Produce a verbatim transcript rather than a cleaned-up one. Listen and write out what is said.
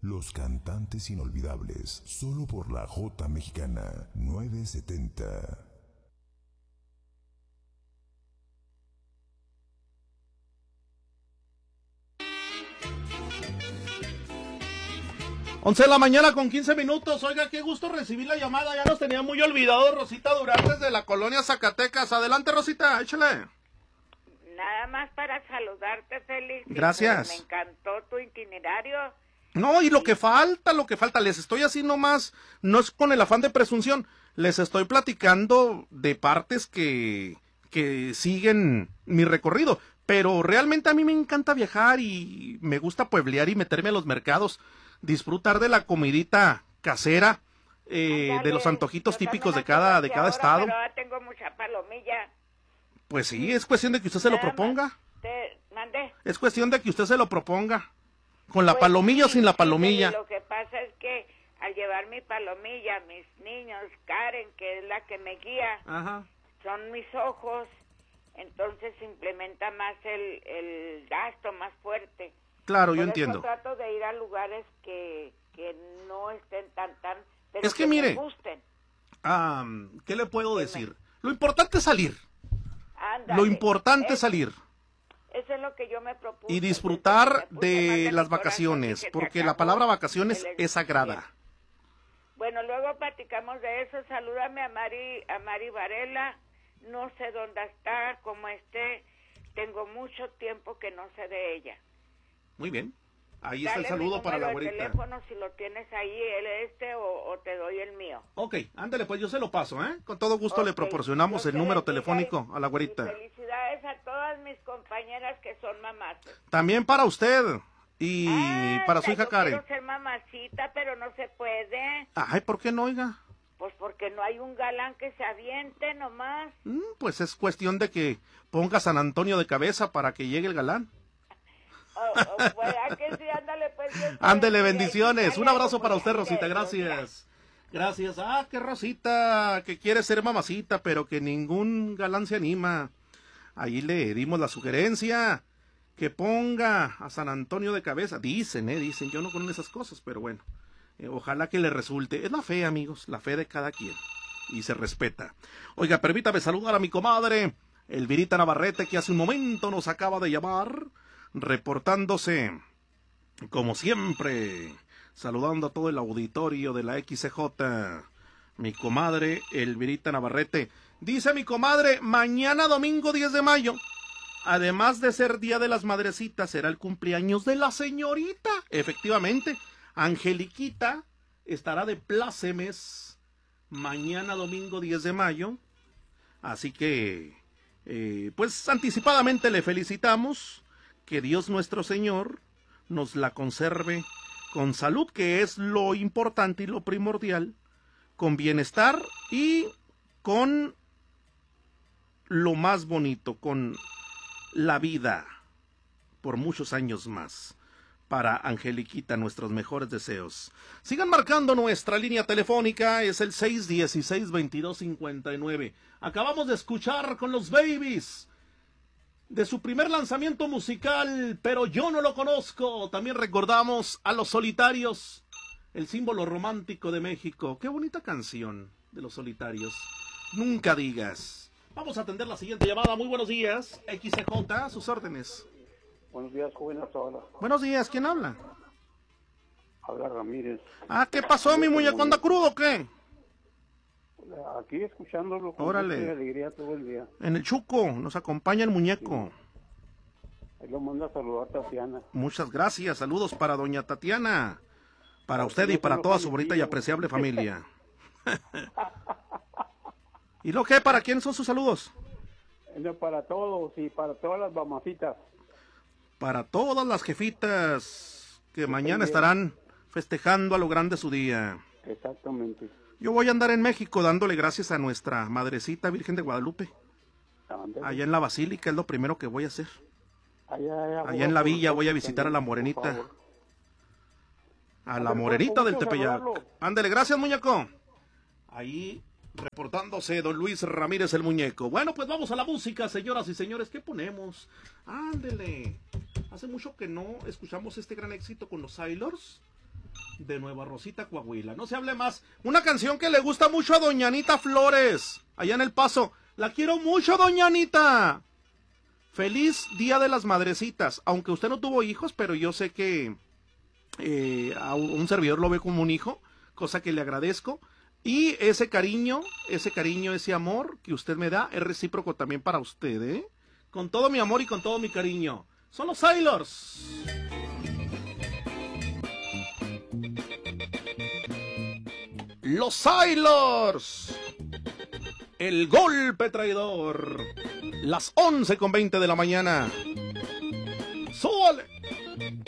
Los cantantes inolvidables, solo por la J Mexicana novecientos setenta. once de la mañana con quince minutos. Oiga, qué gusto recibir la llamada. Ya nos tenía muy olvidado Rosita Durán desde la colonia Zacatecas. Adelante, Rosita, échale. Nada más para saludarte, Félix. Gracias. Me encantó tu itinerario. No, y lo que falta, lo que falta, les estoy así nomás, no es con el afán de presunción, les estoy platicando de partes que, que siguen mi recorrido, pero realmente a mí me encanta viajar y me gusta pueblear y meterme a los mercados, disfrutar de la comidita casera, eh, Ándale, de los antojitos yo típicos de también cada, estoy de cada ahora, estado. Pero ahora tengo mucha palomilla. Pues sí, es cuestión de que usted se lo Nada más proponga. Te mandé. Es cuestión de que usted se lo proponga. Con la Pues palomilla o sí, sin la sí, palomilla. Lo que pasa es que al llevar mi palomilla, mis niños, Karen, que es la que me guía, Ajá. son mis ojos, entonces se implementa más el, el gasto, más fuerte. Claro, yo Por entiendo. eso trato de ir a lugares que, que no estén tan, tan, pero Es que, que mire, me gusten. Ah, ¿qué le puedo Dime. decir? Lo importante es salir. Ándale, Lo importante eso, es salir. Eso es lo que yo me propuse. Y disfrutar Entonces, me puse más de mi las corazón, vacaciones, dije, se porque la acabó palabra vacaciones el es sagrada. esparcimiento. Bueno, luego platicamos de eso. Salúdame a Mari, a Mari Varela. No sé dónde está, cómo esté. Tengo mucho tiempo que no sé de ella. Muy bien. Ahí está el Dale mi saludo para la número de abuelita. teléfono si lo tienes ahí, el este, o, o te doy el mío. Ok, ándale, pues yo se lo paso, ¿eh? Con todo gusto le Ok, proporcionamos Dios el te número bendiga telefónico y- a la güerita. y felicidades a todas mis compañeras que son mamás. También para usted y Ah, para su hija yo Karen. quiero ser mamacita, pero no se puede. Ay, ¿por qué no, oiga? Pues porque no hay un galán que se aviente nomás. Mm, pues es cuestión de que ponga San Antonio de cabeza para que llegue el galán. Oh, oh, pues, ¿a que sí? Ándale, pues, Dios te Ándele, bendiga. bendiciones. Y Un abrazo dale, para pues, usted, Rosita. dale, Gracias. Gracias. Ah, qué Rosita, que quiere ser mamacita, pero que ningún galán se anima. Ahí le dimos la sugerencia que ponga a San Antonio de cabeza. Dicen, eh, dicen. Yo no conozco esas cosas, pero bueno. Eh, ojalá que le resulte. Es la fe, amigos, la fe de cada quien. Y se respeta. Oiga, permítame saludar a mi comadre, Elvirita Navarrete, que hace un momento nos acaba de llamar, reportándose, como siempre, saludando a todo el auditorio de la X C J. Mi comadre, Elvirita Navarrete. Dice mi comadre, mañana domingo diez de mayo, además de ser Día de las Madrecitas, será el cumpleaños de la señorita. Efectivamente, Angeliquita estará de plácemes mañana domingo diez de mayo. Así que, eh, pues anticipadamente le felicitamos. Que Dios nuestro Señor nos la conserve con salud, que es lo importante y lo primordial, con bienestar y con lo más bonito, con la vida por muchos años más. Para Angeliquita, nuestros mejores deseos. Sigan marcando nuestra línea telefónica, es el seis uno seis, veintidós cincuenta y nueve. Acabamos de escuchar con los Babies de su primer lanzamiento musical, Pero yo no lo conozco. También recordamos a Los Solitarios, el símbolo romántico de México. Qué bonita canción de Los Solitarios. Nunca digas. Vamos a atender la siguiente llamada. Muy buenos días, X C J, a sus órdenes. Buenos días, jóvenes. Hola. Buenos días, ¿quién habla? Habla Ramírez. Ah, ¿qué pasó, mi muñeco? ¿Anda crudo o qué? Aquí escuchándolo con Órale. gusto y alegría todo el día. En el Chuco, nos acompaña el muñeco. Ahí lo manda a saludar Tatiana. Muchas gracias, saludos para doña Tatiana. Para usted y para toda su bonita y apreciable familia. ¿Y lo que? ¿Para quién son sus saludos? No, para todos y para todas las mamacitas. Para todas las jefitas que mañana estarán festejando a lo grande su día. Exactamente. Yo voy a andar en México dándole gracias a nuestra madrecita Virgen de Guadalupe. Ándale. Allá en la Basílica es lo primero que voy a hacer. Allá, allá, Allá en la villa voy a visitar a la morenita. A la morenita del Tepeyac. Ándele, gracias, muñeco. Ahí reportándose don Luis Ramírez el muñeco. Bueno, pues vamos a la música, señoras y señores. ¿Qué ponemos? Ándele. Hace mucho que no escuchamos este gran éxito con los Sailors. de Nueva Rosita, Coahuila. No se hable más. Una canción que le gusta mucho a doña Anita Flores, allá en El Paso. La quiero mucho, doña Anita. Feliz Día de las Madrecitas. Aunque usted no tuvo hijos, pero yo sé que eh, a un servidor lo ve como un hijo, cosa que le agradezco. Y ese cariño, ese cariño, ese amor que usted me da es recíproco también para usted, ¿eh? Con todo mi amor y con todo mi cariño. Son los Sailors. Los Sailors. El golpe traidor. Las once con veinte de la mañana.